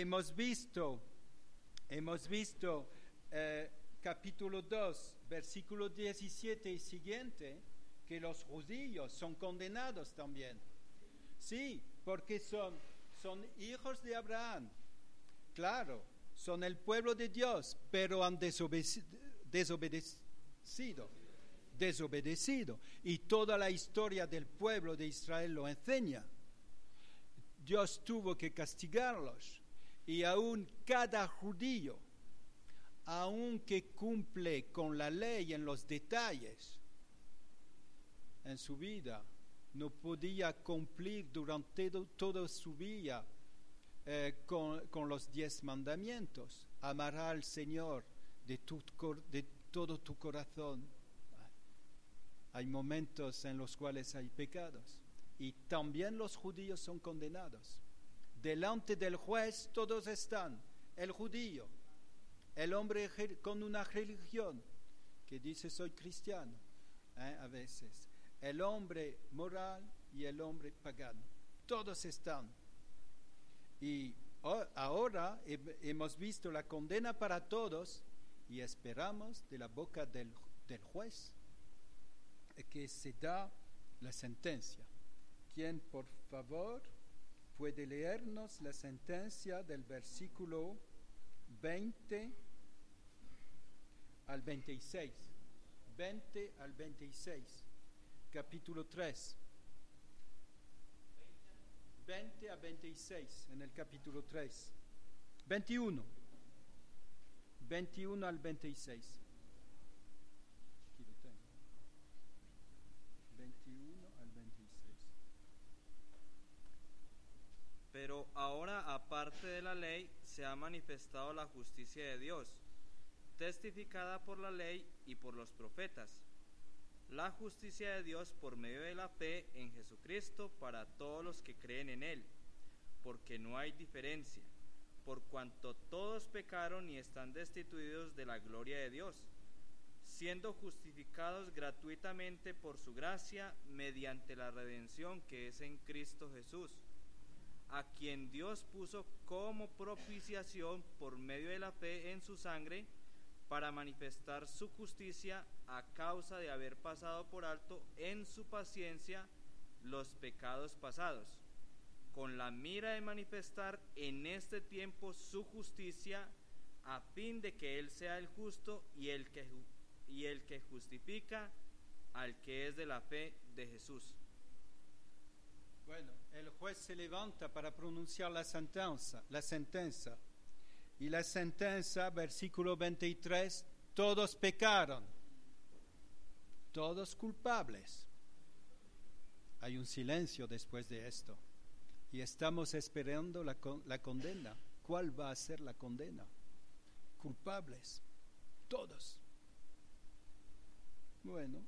hemos visto capítulo 2, versículo 17 y siguiente, que los judíos son condenados también. Sí, porque son hijos de Abraham. Claro, son el pueblo de Dios, pero han desobedecido. Y toda la historia del pueblo de Israel lo enseña. Dios tuvo que castigarlos. Y aún cada judío, aunque cumple con la ley en los detalles, en su vida, no podía cumplir durante toda su vida con los 10 mandamientos. Amarás al Señor de todo tu corazón. Hay momentos en los cuales hay pecados. Y también los judíos son condenados. Delante del juez todos están. El judío, el hombre con una religión que dice soy cristiano, a veces. El hombre moral y el hombre pagano. Todos están. Y ahora hemos visto la condena para todos y esperamos de la boca del juez que se da la sentencia. ¿Quién, por favor, puede leernos la sentencia del versículo 20 al 26? 20 al 26. Capítulo 3. 20 a 26 en el capítulo 3. 21 al 26. Aquí lo tengo. 21 al 26. Pero ahora, aparte de la ley, se ha manifestado la justicia de Dios, testificada por la ley y por los profetas. La justicia de Dios por medio de la fe en Jesucristo para todos los que creen en Él, porque no hay diferencia, por cuanto todos pecaron y están destituidos de la gloria de Dios, siendo justificados gratuitamente por su gracia mediante la redención que es en Cristo Jesús, a quien Dios puso como propiciación por medio de la fe en su sangre, para manifestar su justicia a causa de haber pasado por alto en su paciencia los pecados pasados, con la mira de manifestar en este tiempo su justicia, a fin de que Él sea el justo y el que justifica al que es de la fe de Jesús. Bueno, el juez se levanta para pronunciar la sentencia. Y la sentencia, versículo 23, todos pecaron, todos culpables. Hay un silencio después de esto. Y estamos esperando la condena. ¿Cuál va a ser la condena? Culpables, todos. Bueno,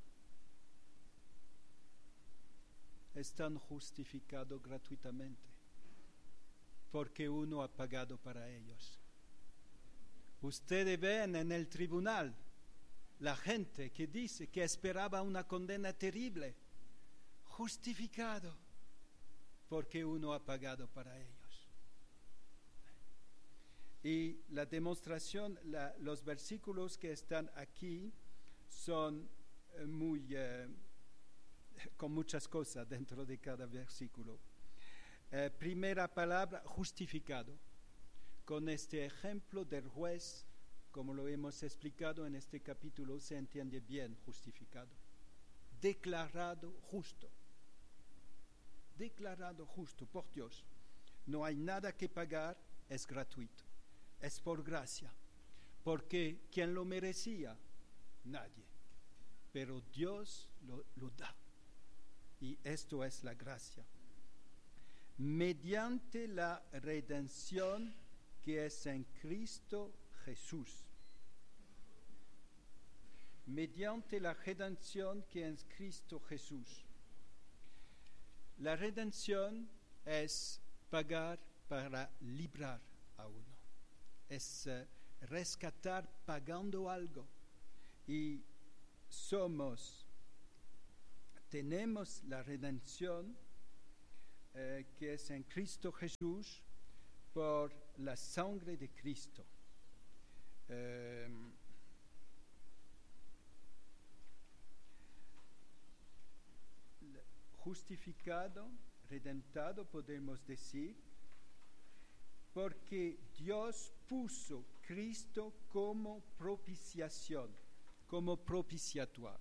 están justificados gratuitamente, porque uno ha pagado para ellos. Ustedes ven en el tribunal la gente que dice que esperaba una condena terrible, justificado, porque uno ha pagado para ellos. Y la demostración, los versículos que están aquí son con muchas cosas dentro de cada versículo. Primera palabra, justificado. Con este ejemplo del juez, como lo hemos explicado en este capítulo, se entiende bien justificado. Declarado justo. Declarado justo por Dios. No hay nada que pagar, es gratuito. Es por gracia. Porque ¿quién lo merecía? Nadie. Pero Dios lo da. Y esto es la gracia. Mediante la redención que es en Cristo Jesús. Mediante la redención que es en Cristo Jesús. La redención es pagar para librar a uno. Es rescatar pagando algo. Y tenemos la redención que es en Cristo Jesús por la sangre de Cristo. Justificado, redentado, podemos decir, porque Dios puso Cristo como propiciación, como propiciación.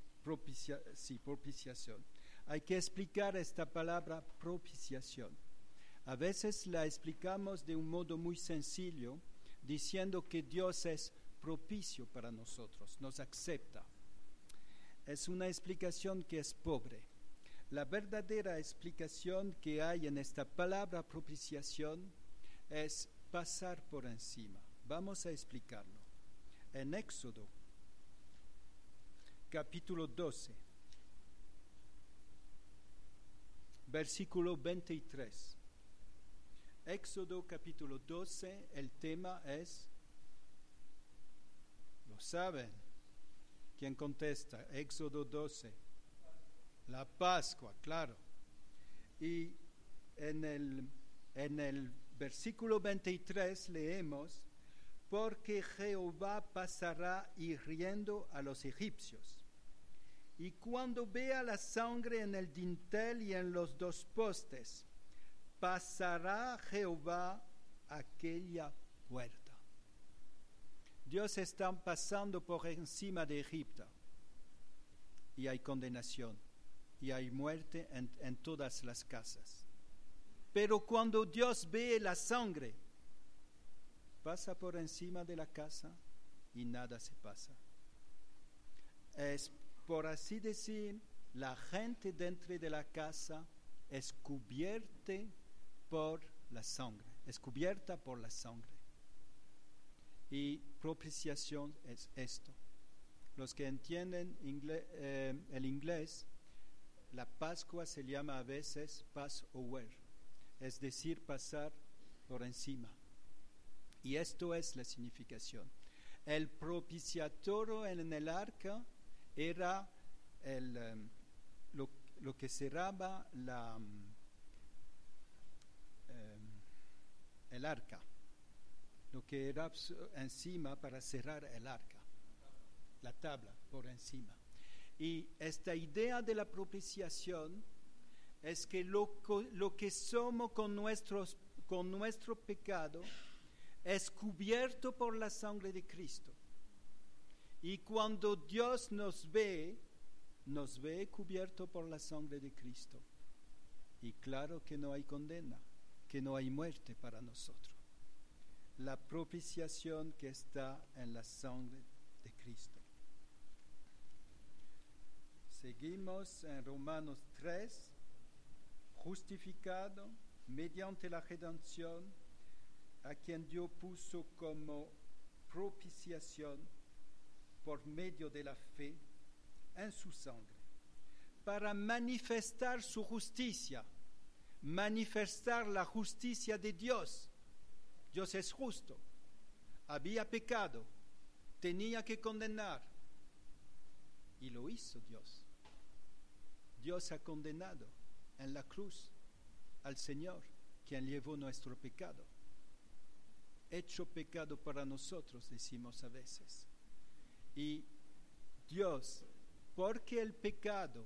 Hay que explicar esta palabra propiciación. A veces la explicamos de un modo muy sencillo, diciendo que Dios es propicio para nosotros, nos acepta. Es una explicación que es pobre. La verdadera explicación que hay en esta palabra propiciación es pasar por encima. Vamos a explicarlo. En Éxodo, capítulo 12, versículo 23. Éxodo, capítulo 12, el tema es, ¿lo saben? ¿Quién contesta? Éxodo 12. La Pascua, claro. Y en el versículo 23 leemos, porque Jehová pasará hiriendo a los egipcios. Y cuando vea la sangre en el dintel y en los dos postes, pasará Jehová aquella puerta. Dios está pasando por encima de Egipto. Y hay condenación. Y hay muerte en todas las casas. Pero cuando Dios ve la sangre, pasa por encima de la casa y nada se pasa. Es, por así decir, la gente dentro de la casa es cubierta por la sangre. Es cubierta por la sangre. Y propiciación es esto. Los que entienden el inglés, la Pascua se llama a veces Passover, es decir, pasar por encima. Y esto es la significación. El propiciatorio en el arca era lo que cerraba el arca, lo que era encima para cerrar el arca, la tabla por encima. Y esta idea de la propiciación es que lo que somos con nuestro pecado es cubierto por la sangre de Cristo. Y cuando Dios nos ve cubierto por la sangre de Cristo. Y claro que no hay condena, que no hay muerte para nosotros. La propiciación que está en la sangre de Cristo. Seguimos en Romanos 3, justificado mediante la redención, a quien Dios puso como propiciación por medio de la fe en su sangre, para manifestar su justicia, manifestar la justicia de Dios. Dios es justo, había pecado, tenía que condenar, y lo hizo Dios. Dios ha condenado en la cruz al Señor, quien llevó nuestro pecado. Hecho pecado para nosotros, decimos a veces. Y Dios, porque el pecado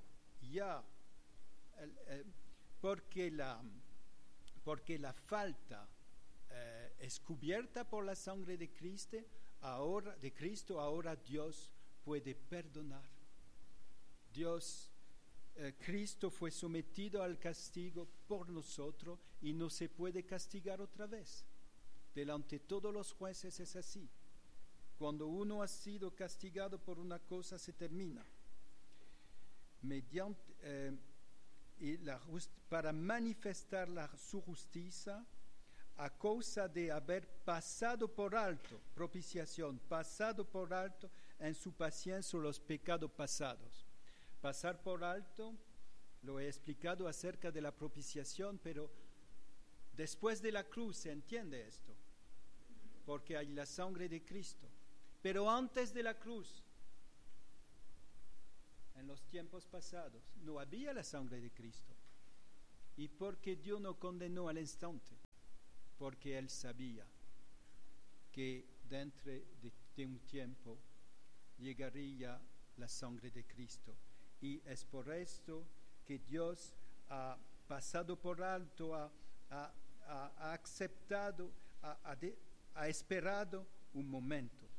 porque la falta es cubierta por la sangre de Cristo, ahora Dios puede perdonar. Cristo fue sometido al castigo por nosotros y no se puede castigar otra vez. Delante de todos los jueces es así. Cuando uno ha sido castigado por una cosa, se termina. Para manifestar su justicia, a causa de haber pasado por alto, propiciación, pasado por alto en su paciencia los pecados pasados. Pasar por alto, lo he explicado acerca de la propiciación, pero después de la cruz se entiende esto, porque hay la sangre de Cristo. Pero antes de la cruz, en los tiempos pasados, no había la sangre de Cristo. Y porque Dios no condenó al instante, porque él sabía que dentro de un tiempo llegaría la sangre de Cristo. Y es por esto que Dios ha pasado por alto, ha aceptado, ha esperado un momento.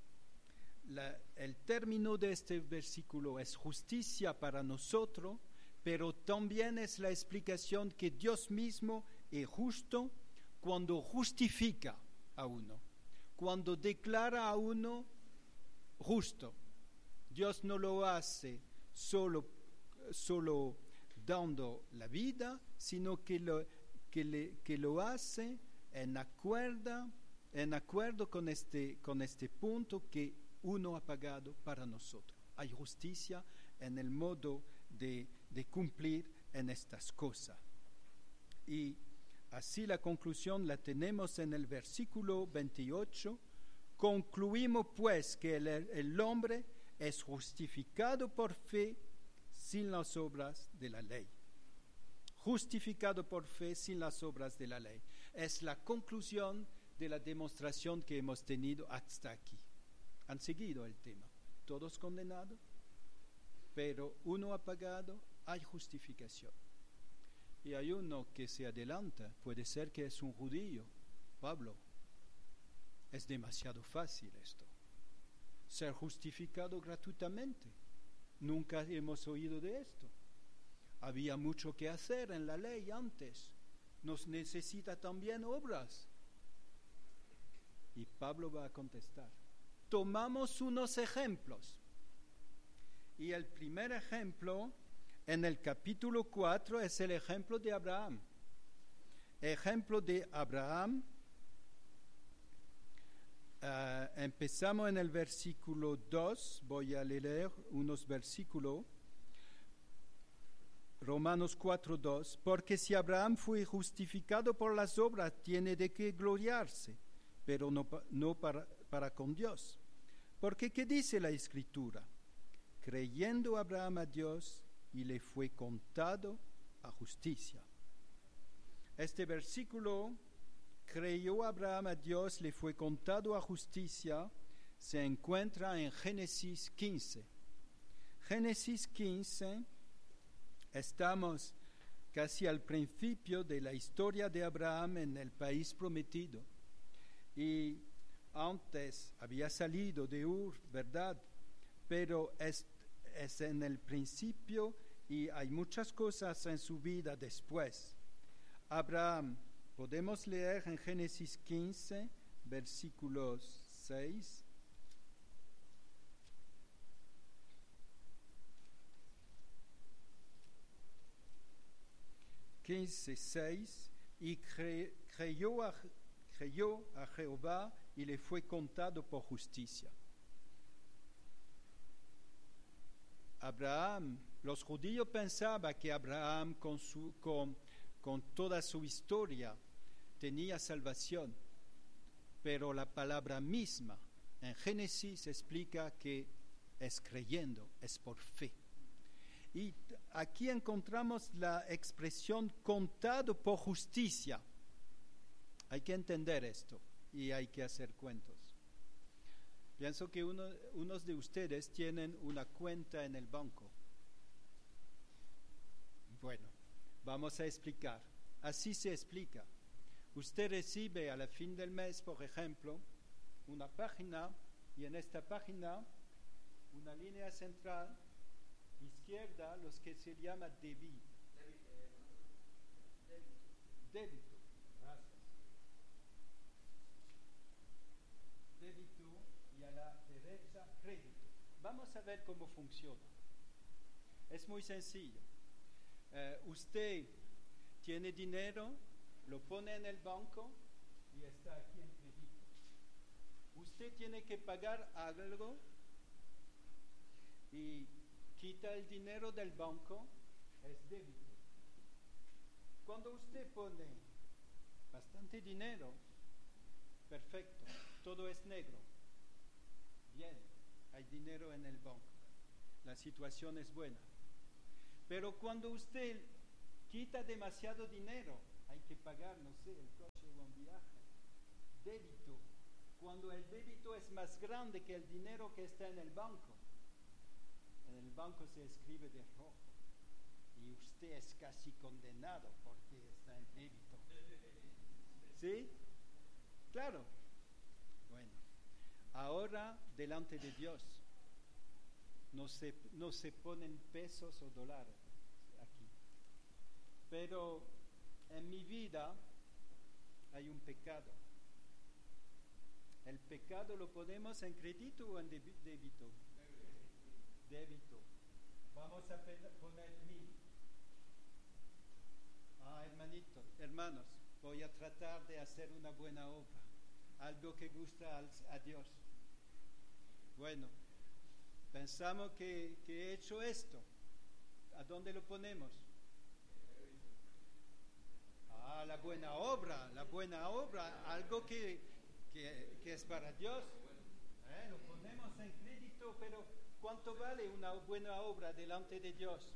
El término de este versículo es justicia para nosotros, pero también es la explicación que Dios mismo es justo cuando justifica a uno, cuando declara a uno justo. Dios no lo hace solo dando la vida, sino que lo hace en acuerdo con este punto que uno ha pagado para nosotros. Hay justicia en el modo de cumplir en estas cosas. Y así la conclusión la tenemos en el versículo 28. Concluimos pues que el hombre es justificado por fe sin las obras de la ley. Justificado por fe sin las obras de la ley. Es la conclusión de la demostración que hemos tenido hasta aquí. Han seguido el tema. Todos condenados, pero uno ha pagado, hay justificación. Y hay uno que se adelanta, puede ser que es un judío. Pablo, es demasiado fácil esto. Ser justificado gratuitamente. Nunca hemos oído de esto. Había mucho que hacer en la ley antes. Nos necesita también obras. Y Pablo va a contestar. Tomamos unos ejemplos. Y el primer ejemplo en el capítulo 4 es el ejemplo de Abraham. Ejemplo de Abraham. Empezamos en el versículo 2. Voy a leer unos versículos. Romanos 4:2. Porque si Abraham fue justificado por las obras, tiene de qué gloriarse, pero no para con Dios. Porque ¿qué dice la Escritura? Creyendo Abraham a Dios y le fue contado a justicia. Este versículo, creyó Abraham a Dios, le fue contado a justicia, se encuentra en Génesis 15. Génesis 15, estamos casi al principio de la historia de Abraham en el país prometido. Y antes había salido de Ur, ¿verdad? Pero es en el principio y hay muchas cosas en su vida después. Abraham, podemos leer en Génesis 15, versículos 6. Y creyó a Jehová y le fue contado por justicia. Abraham, los judíos pensaban que Abraham con toda su historia tenía salvación, pero la palabra misma en Génesis explica que es creyendo, es por fe. Y aquí encontramos la expresión contado por justicia. Hay que entender esto y hay que hacer cuentos. Pienso que unos de ustedes tienen una cuenta en el banco. Bueno, vamos a explicar. Así se explica. Usted recibe a la fin del mes, por ejemplo, una página y en esta página una línea central izquierda, los que se llama débito. Débito. Gracias. Débito y a la derecha crédito. Vamos a ver cómo funciona. Es muy sencillo. Usted tiene dinero, lo pone en el banco y está aquí en crédito. Usted tiene que pagar algo y quita el dinero del banco, es débito. Cuando usted pone bastante dinero, perfecto, todo es negro. Bien, hay dinero en el banco. La situación es buena. Pero cuando usted quita demasiado dinero, hay que pagar, no sé, el coche o un viaje. Débito, cuando el débito es más grande que el dinero que está en el banco se escribe de rojo y usted es casi condenado porque está en débito. ¿Sí? Claro. Bueno, ahora delante de Dios no se ponen pesos o dólares aquí. Pero en mi vida hay un pecado. ¿El pecado lo ponemos en crédito o en débito? Débito. Vamos a poner 1000. Hermanos, voy a tratar de hacer una buena obra, algo que gusta a Dios. Bueno, pensamos que he hecho esto. ¿A dónde lo ponemos? La buena obra, algo que es para Dios. Lo ponemos en crédito, pero ¿cuánto vale una buena obra delante de Dios?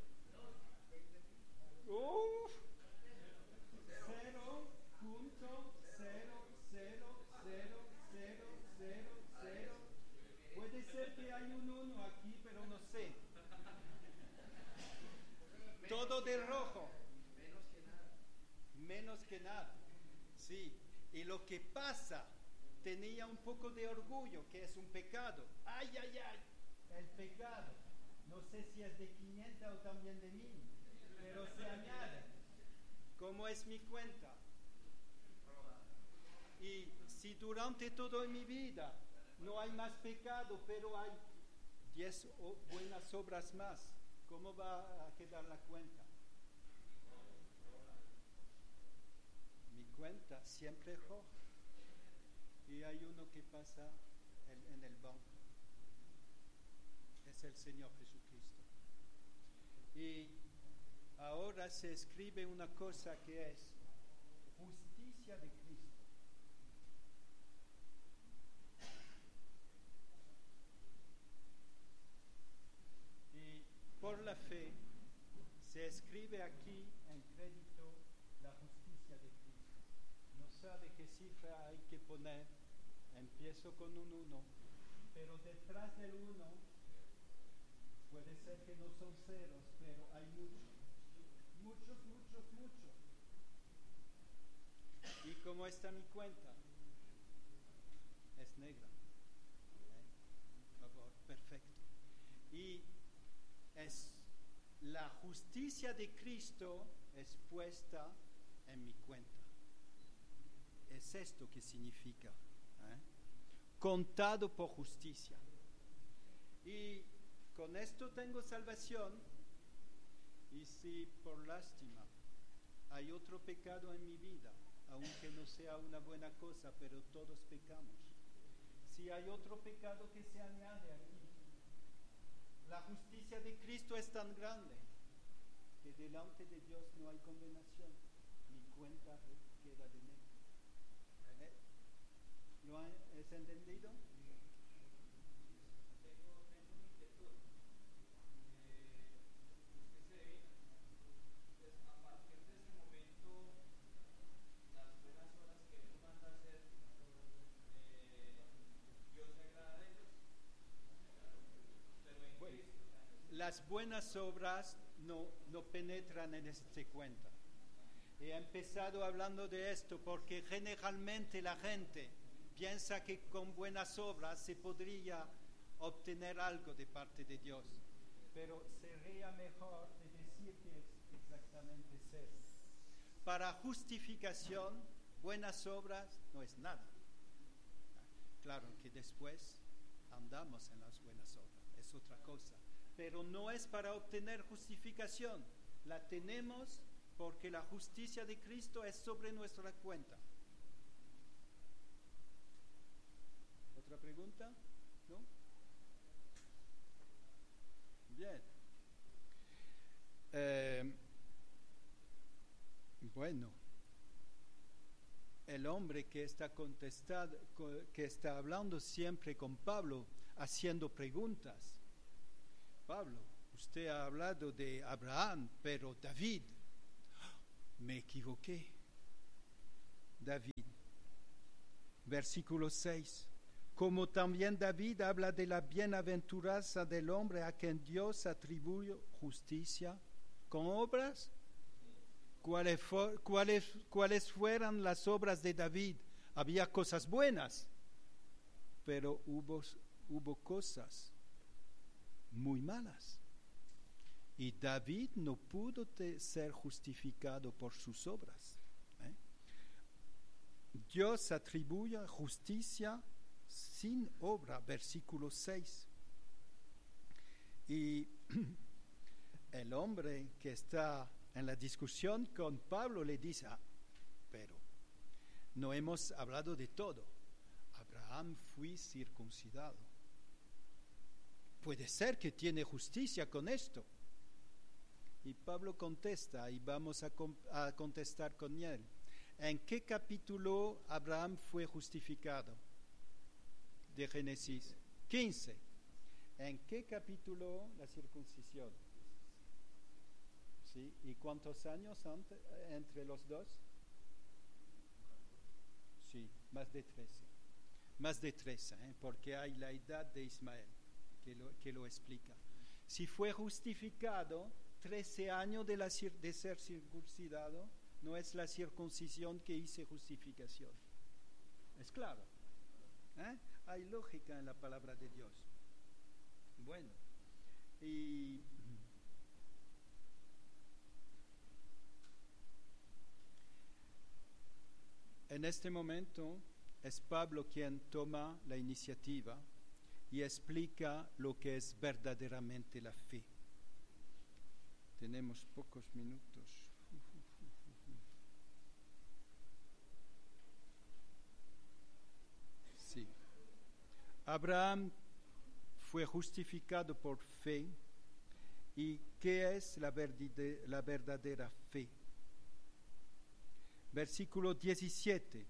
0.00000. Puede ser que hay un 1 aquí, pero no sé. Todo de rojo. Menos que nada. Sí. Y lo que pasa, tenía un poco de orgullo, que es un pecado. ¡Ay! El pecado. No sé si es de 500 o también de 1000, pero se añade. ¿Cómo es mi cuenta? Y si durante toda mi vida no hay más pecado, pero hay 10 buenas obras más, ¿cómo va a quedar la cuenta? Mi cuenta siempre roja. Y hay uno que pasa en el banco. Es el Señor Jesucristo. Y ahora se escribe una cosa que es justicia de Cristo. Y por la fe se escribe aquí en crédito la justicia de Cristo. No sabe qué cifra hay que poner. Empiezo con un 1, pero detrás del 1 puede ser que no son ceros, pero hay muchos. ¿Y cómo está mi cuenta? Es negra. Por favor, perfecto. Y es la justicia de Cristo es puesta en mi cuenta. Es esto que significa, contado por justicia. Y con esto tengo salvación. Y si por lástima hay otro pecado en mi vida, aunque no sea una buena cosa, pero todos pecamos. Si hay otro pecado que se añade aquí, la justicia de Cristo es tan grande que delante de Dios no hay condenación. Mi cuenta queda de negro. ¿Lo has entendido? Tengo una inquietud. Usted se divina. Entonces, a partir de ese momento, las buenas obras que uno manda a hacer, Dios se agrada de ellos. Pero en Bueno, Cristo, las buenas obras no penetran en esta cuenta. He empezado hablando de esto porque generalmente la gente piensa que con buenas obras se podría obtener algo de parte de Dios, pero sería mejor de decir que es exactamente cero. Para justificación, buenas obras no es nada. Claro que después andamos en las buenas obras, es otra cosa, pero no es para obtener justificación. La tenemos porque la justicia de Cristo es sobre nuestra cuenta. ¿Otra pregunta? ¿No? Bien. Bueno, el hombre que está hablando siempre con Pablo, haciendo preguntas. Pablo, usted ha hablado de Abraham, pero David, me equivoqué. David. Versículo 6. Como también David habla de la bienaventuranza del hombre a quien Dios atribuye justicia con obras. ¿Cuáles fueran las obras de David? Había cosas buenas, pero hubo cosas muy malas. Y David no pudo ser justificado por sus obras. Dios atribuye justicia sin obra, versículo 6. Y el hombre que está en la discusión con Pablo le dice, pero no hemos hablado de todo. Abraham fue circuncidado. Puede ser que tiene justicia con esto. Y Pablo contesta, y vamos a contestar con él. ¿En qué capítulo Abraham fue justificado? De Génesis 15. ¿En qué capítulo la circuncisión? ¿Sí? ¿Y cuántos años entre los dos? Sí, más de 13. Más de 13, porque hay la edad de Ismael que lo explica. Si fue justificado 13 años de ser circuncidado, no es la circuncisión que hizo justificación. ¿Es claro? Hay lógica en la palabra de Dios. Bueno, y en este momento es Pablo quien toma la iniciativa y explica lo que es verdaderamente la fe. Tenemos pocos minutos. Sí. Abraham fue justificado por fe. ¿Y qué es la verdadera fe? Versículo 17.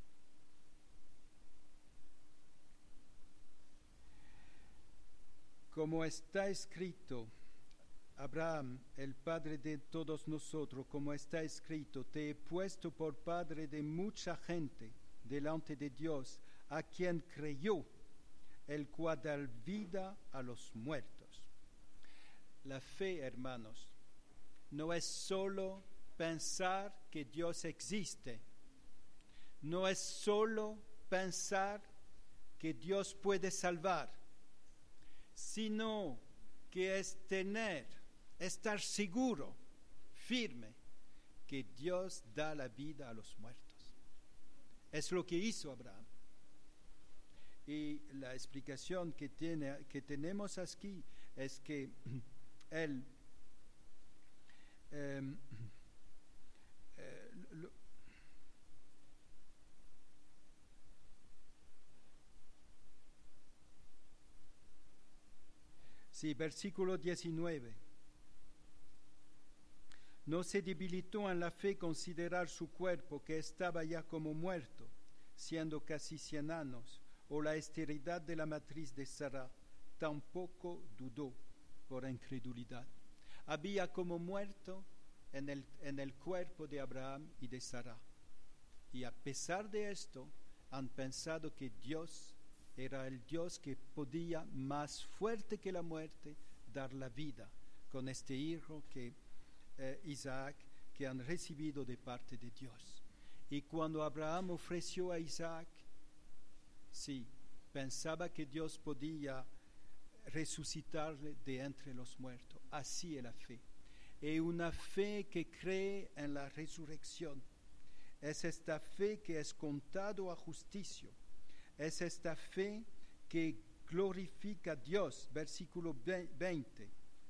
Como está escrito, Abraham, el padre de todos nosotros, como está escrito, te he puesto por padre de mucha gente delante de Dios, a quien creyó, el cual da vida a los muertos. La fe, hermanos, no es solo pensar que Dios existe, no es solo pensar que Dios puede salvar, sino que es estar seguro, firme, que Dios da la vida a los muertos. Es lo que hizo Abraham. Y la explicación que tenemos aquí es que él sí, versículo 19. No se debilitó en la fe considerar su cuerpo, que estaba ya como muerto, siendo casi 100 años, o la esterilidad de la matriz de Sara, tampoco dudó por incredulidad. Había como muerto en el cuerpo de Abraham y de Sara. Y a pesar de esto, han pensado que Dios era el Dios que podía, más fuerte que la muerte, dar la vida con este hijo Isaac, que han recibido de parte de Dios. Y cuando Abraham ofreció a Isaac, sí, pensaba que Dios podía resucitarle de entre los muertos. Así es la fe. Es una fe que cree en la resurrección. Es esta fe que es contado a justicia. Es esta fe que glorifica a Dios. Versículo 20.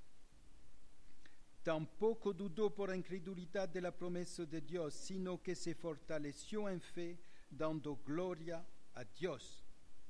Tampoco dudó por incredulidad de la promesa de Dios, sino que se fortaleció en fe, dando gloria a Dios,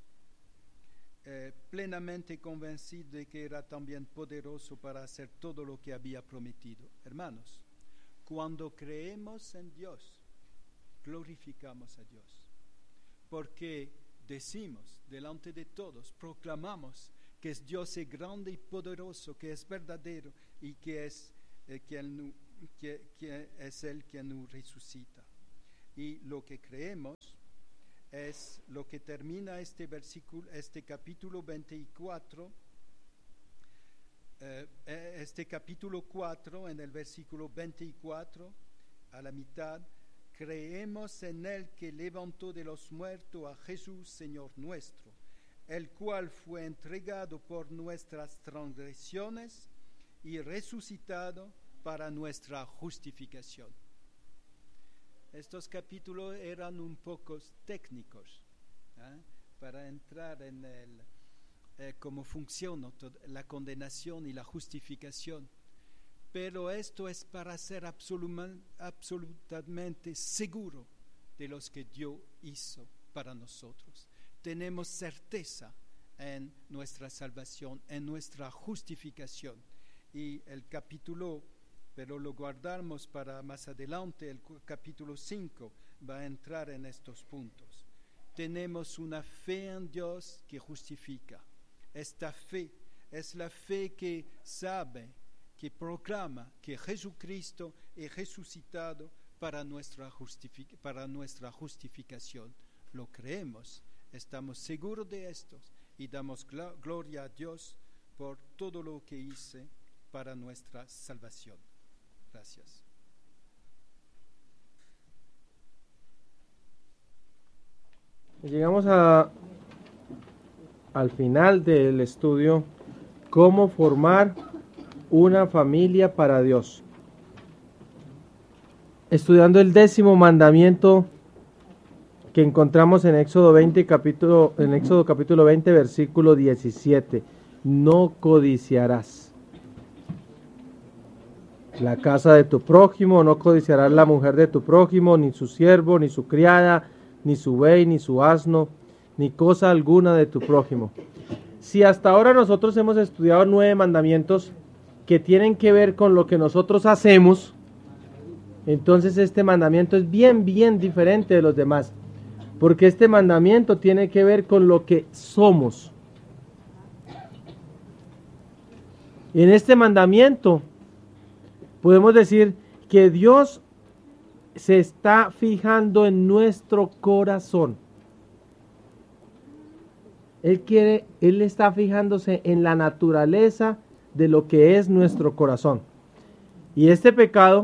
plenamente convencido de que era también poderoso para hacer todo lo que había prometido. Hermanos, cuando creemos en Dios, glorificamos a Dios, porque decimos delante de todos, proclamamos que Dios es grande y poderoso, que es verdadero y que es el que nos resucita. y lo que creemos es lo que termina este capítulo 24, este capítulo 4, en el versículo 24, a la mitad: creemos en el que levantó de los muertos a Jesús, Señor nuestro, el cual fue entregado por nuestras transgresiones y resucitado para nuestra justificación. Estos capítulos eran un poco técnicos, para entrar en cómo funciona la condenación y la justificación. Pero esto es para ser absolutamente seguro de los que Dios hizo para nosotros. Tenemos certeza en nuestra salvación, en nuestra justificación. Y el capítulo, pero lo guardamos para más adelante, el capítulo 5 va a entrar en estos puntos. Tenemos una fe en Dios que justifica. Esta fe es la fe que sabe, que proclama que Jesucristo es resucitado para nuestra justificación. Lo creemos, estamos seguros de esto y damos gloria a Dios por todo lo que hizo para nuestra salvación. Gracias. Llegamos al final del estudio, cómo formar una familia para Dios. Estudiando el 10º mandamiento que encontramos en Éxodo capítulo 20, versículo 17. No codiciarás la casa de tu prójimo, no codiciarás la mujer de tu prójimo, ni su siervo, ni su criada, ni su buey, ni su asno, ni cosa alguna de tu prójimo. Si hasta ahora nosotros hemos estudiado 9 mandamientos que tienen que ver con lo que nosotros hacemos, entonces este mandamiento es bien diferente de los demás, porque este mandamiento tiene que ver con lo que somos. Y en este mandamiento podemos decir que Dios se está fijando en nuestro corazón. Él está fijándose en la naturaleza de lo que es nuestro corazón. Y este pecado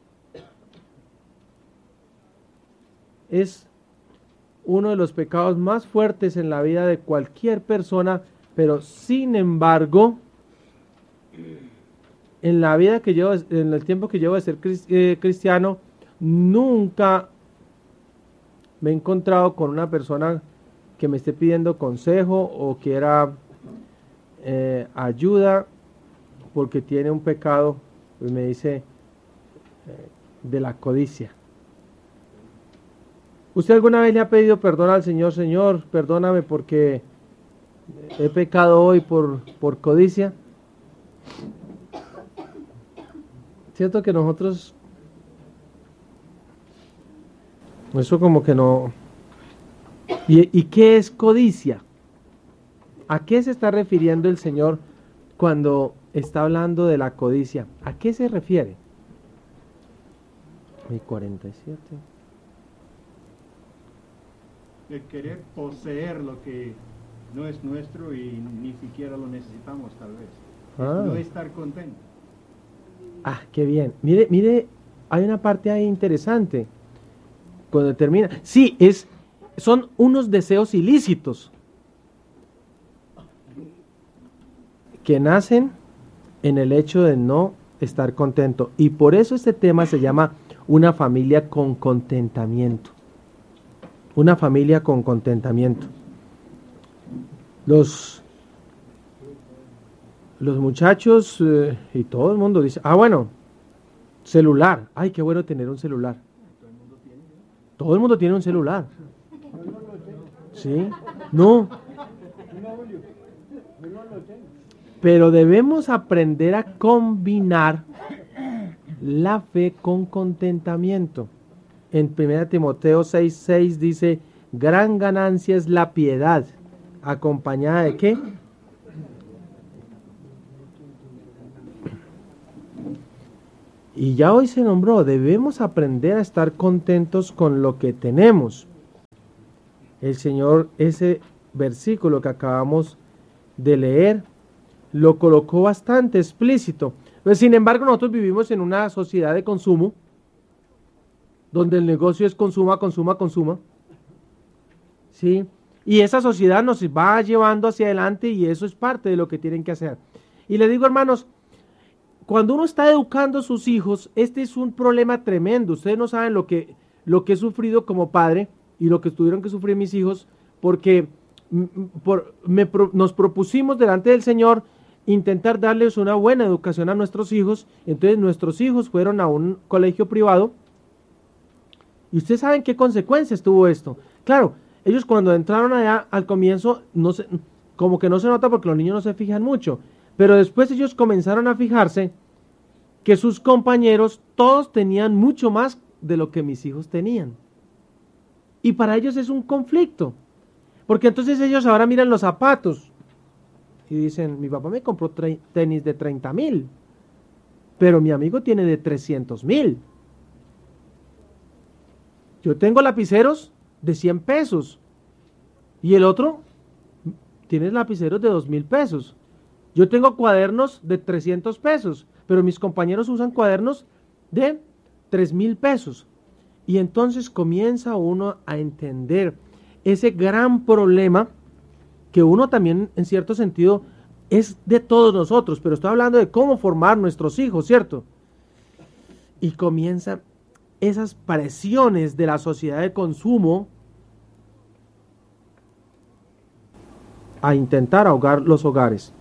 es uno de los pecados más fuertes en la vida de cualquier persona, pero sin embargo, en la vida que llevo, en el tiempo que llevo de ser cristiano, nunca me he encontrado con una persona que me esté pidiendo consejo o quiera ayuda porque tiene un pecado, pues me dice de la codicia. ¿Usted alguna vez le ha pedido perdón al Señor? Señor, perdóname porque he pecado hoy por codicia. Cierto que nosotros, eso como que no. ¿Y qué es codicia? ¿A qué se está refiriendo el Señor cuando está hablando de la codicia? ¿A qué se refiere? 47. El querer poseer lo que no es nuestro y ni siquiera lo necesitamos, tal vez. No estar contento. Qué bien. Mire, hay una parte ahí interesante. Cuando termina, sí, son unos deseos ilícitos que nacen en el hecho de no estar contento. Y por eso este tema se llama una familia con contentamiento. Una familia con contentamiento. Los muchachos y todo el mundo dice, bueno, celular. Ay, qué bueno tener un celular. Todo el mundo tiene un celular. ¿Sí? No. Pero debemos aprender a combinar la fe con contentamiento. En 1 Timoteo 6:6 dice, gran ganancia es la piedad, acompañada de ¿qué? Y ya hoy se nombró, debemos aprender a estar contentos con lo que tenemos. El Señor, ese versículo que acabamos de leer, lo colocó bastante explícito. Pues, sin embargo, nosotros vivimos en una sociedad de consumo, donde el negocio es consuma, consuma, consuma. ¿Sí? Y esa sociedad nos va llevando hacia adelante y eso es parte de lo que tienen que hacer. Y les digo, hermanos, cuando uno está educando a sus hijos, este es un problema tremendo. Ustedes no saben lo que he sufrido como padre y lo que tuvieron que sufrir mis hijos, porque nos propusimos delante del Señor intentar darles una buena educación a nuestros hijos. Entonces nuestros hijos fueron a un colegio privado y ustedes saben qué consecuencias tuvo esto. Claro, ellos cuando entraron allá al comienzo, como que no se nota porque los niños no se fijan mucho, pero después ellos comenzaron a fijarse que sus compañeros todos tenían mucho más de lo que mis hijos tenían. Y para ellos es un conflicto, porque entonces ellos ahora miran los zapatos y dicen, mi papá me compró tenis de 30,000, pero mi amigo tiene de 300,000. Yo tengo lapiceros de 100 pesos y el otro tiene lapiceros de 2,000 pesos. Yo tengo cuadernos de 300 pesos, pero mis compañeros usan cuadernos de 3,000 pesos. Y entonces comienza uno a entender ese gran problema que uno también, en cierto sentido, es de todos nosotros, pero estoy hablando de cómo formar nuestros hijos, ¿cierto? Y comienzan esas presiones de la sociedad de consumo a intentar ahogar los hogares.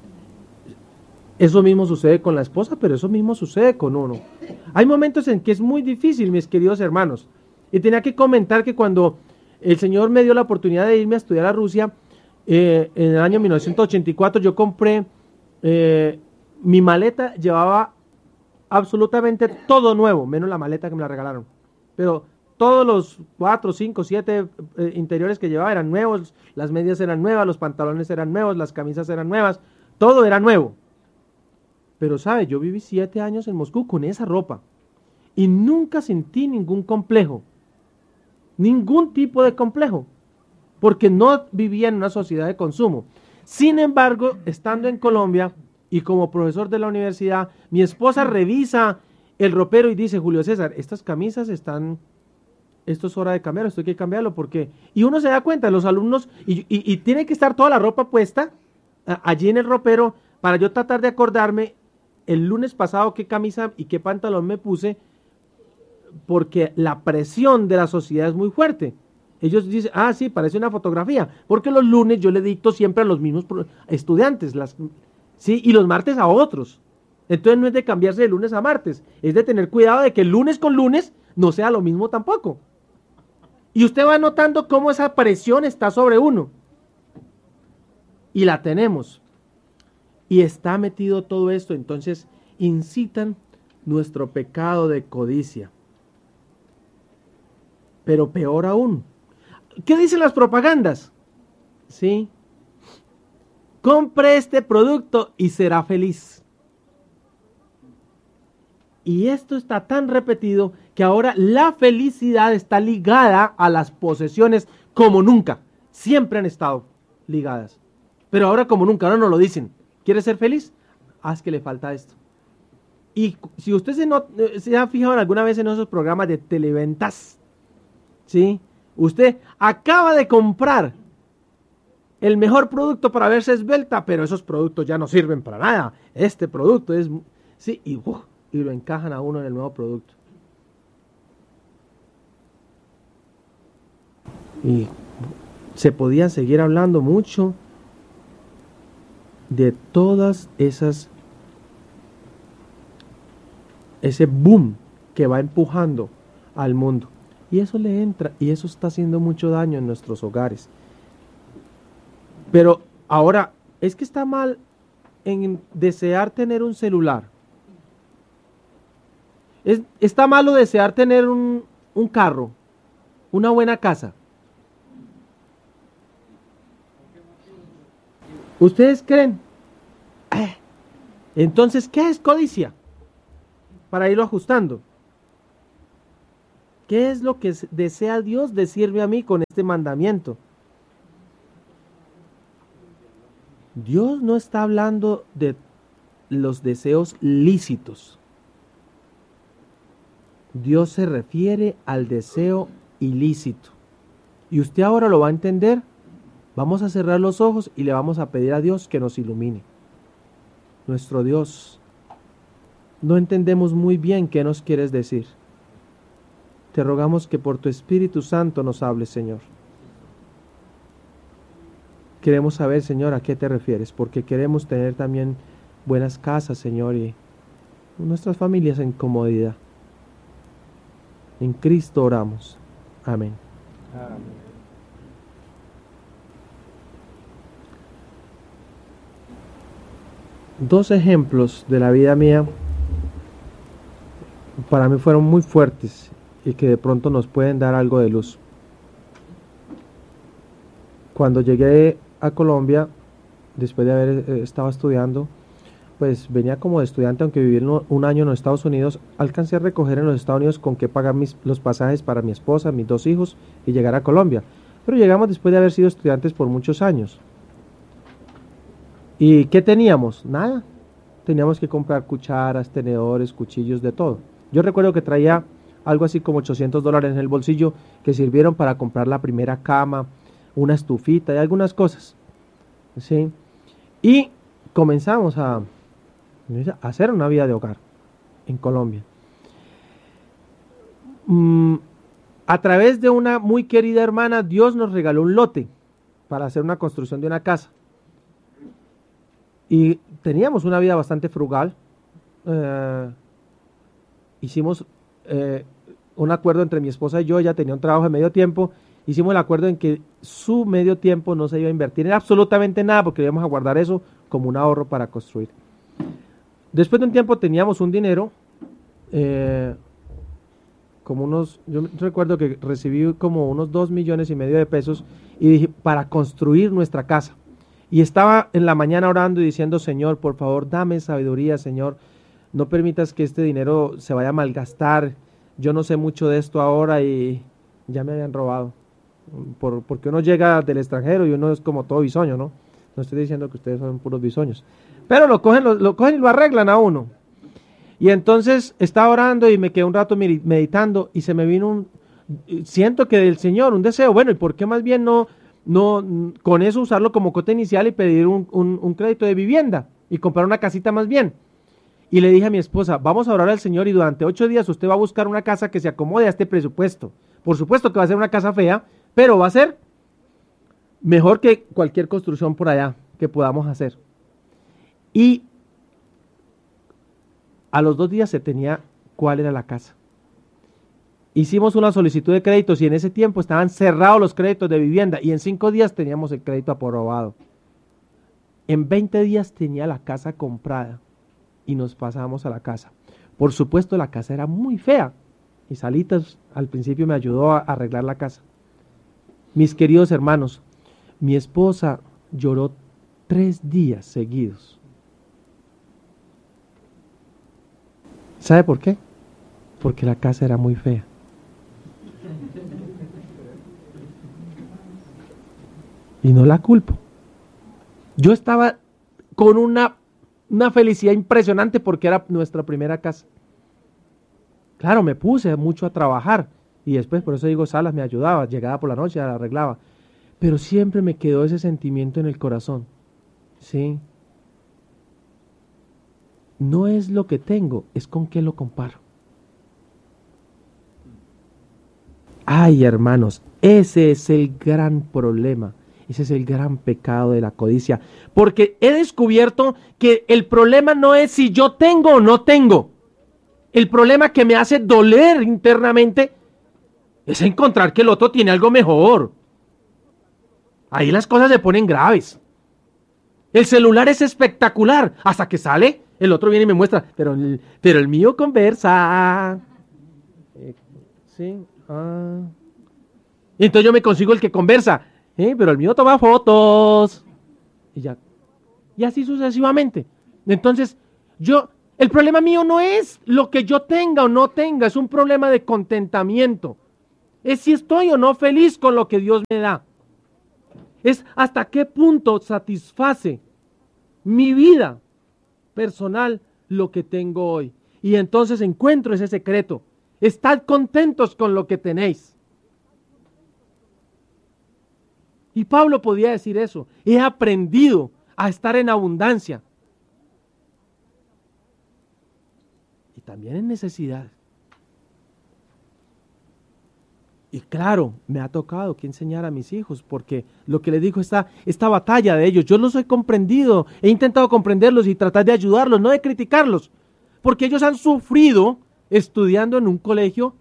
Eso mismo sucede con la esposa, pero eso mismo sucede con uno. Hay momentos en que es muy difícil, mis queridos hermanos. Y tenía que comentar que cuando el Señor me dio la oportunidad de irme a estudiar a Rusia, en el año 1984, yo compré, mi maleta llevaba absolutamente todo nuevo, menos la maleta que me la regalaron. Pero todos los 4, 5, 7 interiores que llevaba eran nuevos, las medias eran nuevas, los pantalones eran nuevos, las camisas eran nuevas, todo era nuevo. Pero sabe, yo viví 7 años en Moscú con esa ropa y nunca sentí ningún complejo, ningún tipo de complejo, porque no vivía en una sociedad de consumo. Sin embargo, estando en Colombia y como profesor de la universidad, mi esposa revisa el ropero y dice, Julio César, estas camisas esto es hora de cambiarlo, esto hay que cambiarlo, ¿por qué? Y uno se da cuenta, los alumnos, y tiene que estar toda la ropa puesta allí en el ropero para yo tratar de acordarme el lunes pasado qué camisa y qué pantalón me puse, porque la presión de la sociedad es muy fuerte. Ellos dicen, sí, parece una fotografía, porque los lunes yo le dicto siempre a los mismos estudiantes, sí, y los martes a otros. Entonces no es de cambiarse de lunes a martes, es de tener cuidado de que lunes con lunes no sea lo mismo tampoco. Y usted va notando cómo esa presión está sobre uno. Y la tenemos. Y está metido todo esto, entonces incitan nuestro pecado de codicia. Pero peor aún, ¿qué dicen las propagandas? ¿Sí? Compre este producto y será feliz. Y esto está tan repetido que ahora la felicidad está ligada a las posesiones como nunca. Siempre han estado ligadas. Pero ahora como nunca, ahora no lo dicen. ¿Quieres ser feliz? Haz que le falta esto. Y si usted se ha fijado alguna vez en esos programas de televentas, ¿sí? Usted acaba de comprar el mejor producto para verse esbelta, pero esos productos ya no sirven para nada. Este producto es... Sí, y lo encajan a uno en el nuevo producto. Y se podía seguir hablando mucho de todas ese boom que va empujando al mundo. Y eso le entra, y eso está haciendo mucho daño en nuestros hogares. Pero ahora, es que está mal en desear tener un celular. Está malo desear tener un carro, una buena casa. ¿Ustedes creen? Entonces, ¿qué es codicia? para irlo ajustando. ¿Qué es lo que desea Dios decirme a mí con este mandamiento? Dios no está hablando de los deseos lícitos. Dios se refiere al deseo ilícito. Y usted ahora lo va a entender. Vamos a cerrar los ojos y le vamos a pedir a Dios que nos ilumine. Nuestro Dios, no entendemos muy bien qué nos quieres decir. Te rogamos que por tu Espíritu Santo nos hables, Señor. Queremos saber, Señor, a qué te refieres, porque queremos tener también buenas casas, Señor, y nuestras familias en comodidad. En Cristo oramos. Amén. Amén. Dos ejemplos de la vida mía para mí fueron muy fuertes y que de pronto nos pueden dar algo de luz. Cuando llegué a Colombia, después de haber estado estudiando, pues venía como de estudiante, aunque viví un año en los Estados Unidos, alcancé a recoger en los Estados Unidos con qué pagar los pasajes para mi esposa, mis 2 hijos y llegar a Colombia. Pero llegamos después de haber sido estudiantes por muchos años. ¿Y qué teníamos? Nada. Teníamos que comprar cucharas, tenedores, cuchillos, de todo. Yo recuerdo que traía algo así como $800 en el bolsillo que sirvieron para comprar la primera cama, una estufita y algunas cosas. ¿Sí? Y comenzamos a hacer una vida de hogar en Colombia. A través de una muy querida hermana, Dios nos regaló un lote para hacer una construcción de una casa. Y teníamos una vida bastante frugal. Hicimos un acuerdo entre mi esposa y yo. Ella tenía un trabajo de medio tiempo. Hicimos el acuerdo en que su medio tiempo no se iba a invertir en absolutamente nada, porque íbamos a guardar eso como un ahorro para construir. Después de un tiempo teníamos un dinero, yo recuerdo que recibí como unos 2,5 millones de pesos y dije, para construir nuestra casa. Y estaba en la mañana orando y diciendo, Señor, por favor, dame sabiduría, Señor. No permitas que este dinero se vaya a malgastar. Yo no sé mucho de esto ahora y ya me habían robado. Porque uno llega del extranjero y uno es como todo bisoño, ¿no? No estoy diciendo que ustedes son puros bisoños. Pero lo cogen y lo arreglan a uno. Y entonces estaba orando y me quedé un rato meditando y se me vino siento que del Señor, un deseo. Bueno, ¿y por qué más bien no con eso usarlo como cuota inicial y pedir un crédito de vivienda y comprar una casita más bien? Y le dije a mi esposa, vamos a orar al Señor y durante 8 días usted va a buscar una casa que se acomode a este presupuesto. Por supuesto que va a ser una casa fea, pero va a ser mejor que cualquier construcción por allá que podamos hacer. Y a los 2 días se tenía cuál era la casa. Hicimos una solicitud de créditos y en ese tiempo estaban cerrados los créditos de vivienda y en 5 días teníamos el crédito aprobado. En 20 días tenía la casa comprada y nos pasamos a la casa. Por supuesto, la casa era muy fea y Salitas al principio me ayudó a arreglar la casa. Mis queridos hermanos, mi esposa lloró 3 días seguidos. ¿Sabe por qué? Porque la casa era muy fea. Y no la culpo. Yo estaba con una felicidad impresionante porque era nuestra primera casa. Claro, me puse mucho a trabajar y después, por eso digo, Salas me ayudaba, llegaba por la noche, la arreglaba. Pero siempre me quedó ese sentimiento en el corazón. ¿Sí? No es lo que tengo, es con qué lo comparo. Ay, hermanos, ese es el gran problema. Ese es el gran pecado de la codicia. Porque he descubierto que el problema no es si yo tengo o no tengo. El problema que me hace doler internamente es encontrar que el otro tiene algo mejor. Ahí las cosas se ponen graves. El celular es espectacular. Hasta que sale, el otro viene y me muestra. Pero el mío conversa. Sí. Y entonces yo me consigo el que conversa. Pero el mío toma fotos. Y ya. Y así sucesivamente. Entonces, El problema mío no es lo que yo tenga o no tenga, es un problema de contentamiento. Es si estoy o no feliz con lo que Dios me da. Es hasta qué punto satisface mi vida personal lo que tengo hoy. Y entonces encuentro ese secreto. Estad contentos con lo que tenéis. Y Pablo podía decir eso. He aprendido a estar en abundancia. Y también en necesidad. Y claro, me ha tocado que enseñar a mis hijos, porque lo que les digo, esta batalla de ellos, yo los he comprendido, he intentado comprenderlos y tratar de ayudarlos, no de criticarlos, porque ellos han sufrido estudiando en un colegio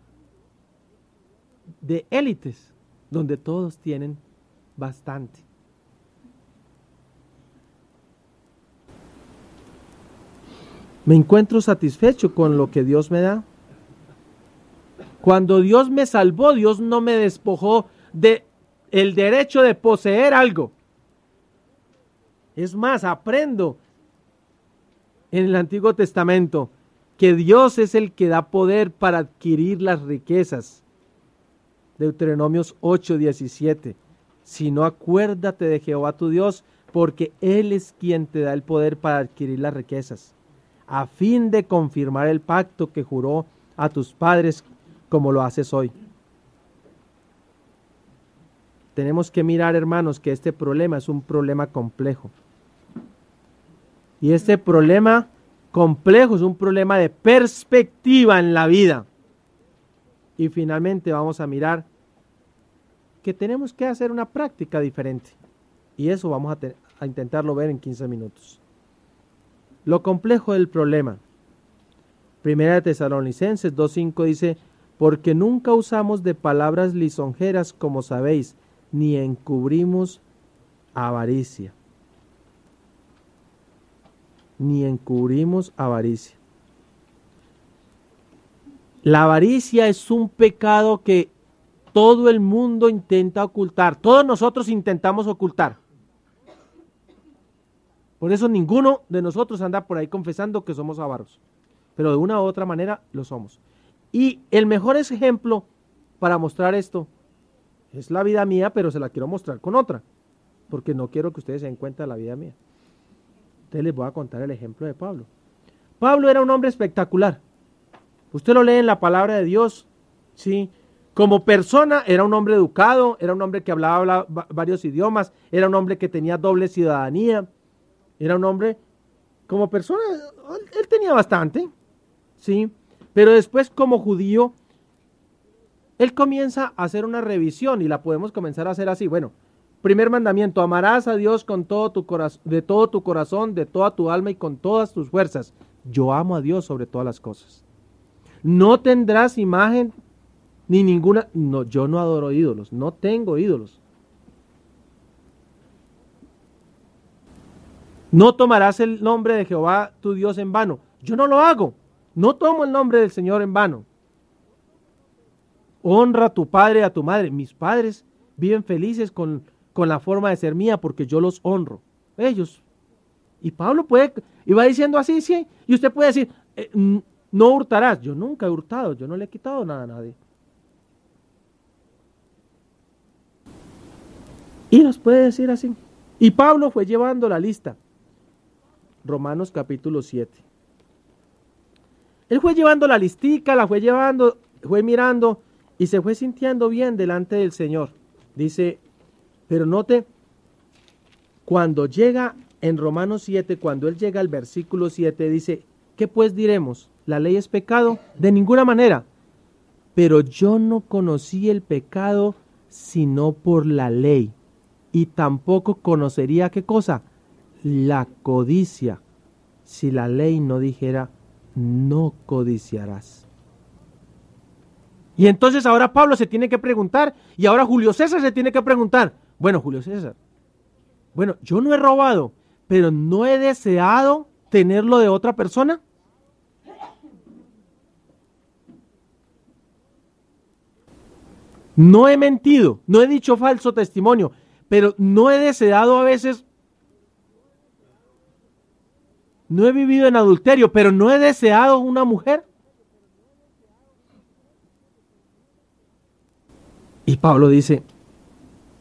de élites, donde todos tienen bastante. Me encuentro satisfecho con lo que Dios me da. Cuando Dios me salvó, Dios no me despojó de el derecho de poseer algo. Es más, aprendo en el Antiguo Testamento que Dios es el que da poder para adquirir las riquezas. Deuteronomios 8:17. Si no, acuérdate de Jehová tu Dios, porque Él es quien te da el poder para adquirir las riquezas, a fin de confirmar el pacto que juró a tus padres, como lo haces hoy. Tenemos que mirar, hermanos, que este problema es un problema complejo. Y este problema complejo es un problema de perspectiva en la vida. Y finalmente vamos a mirar que tenemos que hacer una práctica diferente. Y eso vamos a intentarlo ver en 15 minutos. Lo complejo del problema. Primera de Tesalonicenses 2:5 dice: porque nunca usamos de palabras lisonjeras, como sabéis, ni encubrimos avaricia. Ni encubrimos avaricia. La avaricia es un pecado que todo el mundo intenta ocultar. Todos nosotros intentamos ocultar. Por eso ninguno de nosotros anda por ahí confesando que somos avaros. Pero de una u otra manera lo somos. Y el mejor ejemplo para mostrar esto es la vida mía, pero se la quiero mostrar con otra, porque no quiero que ustedes se den cuenta de la vida mía. Entonces les voy a contar el ejemplo de Pablo. Pablo era un hombre espectacular. Usted lo lee en la palabra de Dios, ¿sí? Como persona era un hombre educado, era un hombre que hablaba varios idiomas, era un hombre que tenía doble ciudadanía, era un hombre, como persona, él tenía bastante, ¿sí? Pero después, como judío, él comienza a hacer una revisión y la podemos comenzar a hacer así. Bueno, primer mandamiento: amarás a Dios con todo tu corazón, de todo tu corazón, de toda tu alma y con todas tus fuerzas. Yo amo a Dios sobre todas las cosas. No tendrás imagen ni ninguna. No, yo no adoro ídolos, no tengo ídolos. No tomarás el nombre de Jehová tu Dios en vano. Yo no lo hago. No tomo el nombre del Señor en vano. Honra a tu padre y a tu madre. Mis padres viven felices con la forma de ser mía porque yo los honro. Ellos. Y Pablo va diciendo así, sí. Y usted puede decir, no hurtarás. Yo nunca he hurtado, yo no le he quitado nada a nadie. Y nos puede decir así. Y Pablo fue llevando la lista. Romanos capítulo 7. Él fue llevando la listica, la fue llevando, fue mirando y se fue sintiendo bien delante del Señor. Dice, pero note, cuando llega en Romanos 7, cuando él llega al versículo 7, dice, ¿qué pues diremos? ¿La ley es pecado? De ninguna manera. Pero yo no conocí el pecado sino por la ley. Y tampoco conocería, ¿qué cosa? La codicia, si la ley no dijera, no codiciarás. Y entonces ahora Pablo se tiene que preguntar, y ahora Julio César se tiene que preguntar, bueno, Julio César, bueno, yo no he robado, pero no he deseado tenerlo de otra persona. No he mentido, no he dicho falso testimonio, pero no he deseado a veces no he vivido en adulterio, pero no he deseado una mujer. Y Pablo dice,